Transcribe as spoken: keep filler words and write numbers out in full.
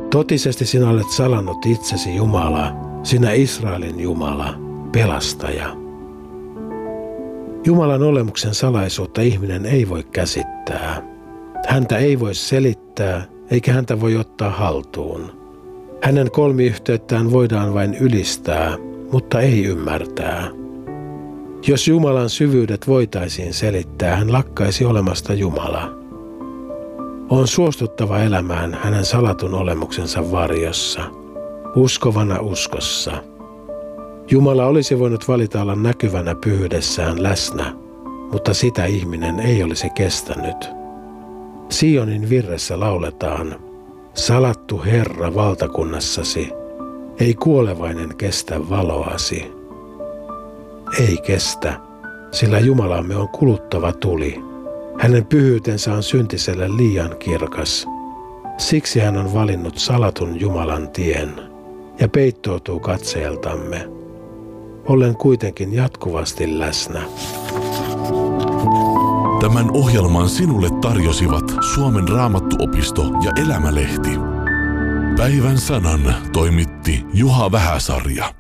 Totisesti sinä olet salannut itsesi Jumala, sinä Israelin Jumala, pelastaja. Jumalan olemuksen salaisuutta ihminen ei voi käsittää. Häntä ei voi selittää, eikä häntä voi ottaa haltuun. Hänen kolmiyhteyttään voidaan vain ylistää, mutta ei ymmärtää. Jos Jumalan syvyydet voitaisiin selittää, hän lakkaisi olemasta Jumala. On suostuttava elämään hänen salatun olemuksensa varjossa, uskovana uskossa. Jumala olisi voinut valita olla näkyvänä pyhyydessään läsnä, mutta sitä ihminen ei olisi kestänyt. Sionin virressä lauletaan, salattu Herra valtakunnassasi, ei kuolevainen kestä valoasi. Ei kestä, sillä Jumalamme on kuluttava tuli. Hänen pyhyytensä on syntiselle liian kirkas. Siksi hän on valinnut salatun Jumalan tien ja peittoutuu katseeltamme. Olen kuitenkin jatkuvasti läsnä. Tämän ohjelman sinulle tarjosivat Suomen Raamattuopisto ja Elämälehti. Päivän sanan toimitti Juha Vähäsarja.